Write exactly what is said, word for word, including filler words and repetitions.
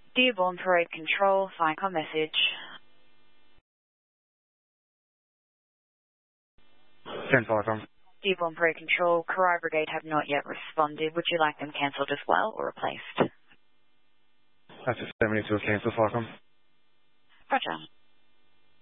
Dearborn Parade Control, FICOM message. ten FICOM. Dearborn Parade Control, Corai Brigade have not yet responded. Would you like them cancelled as well or replaced? That's a seventy-two cancel FICOM. Roger.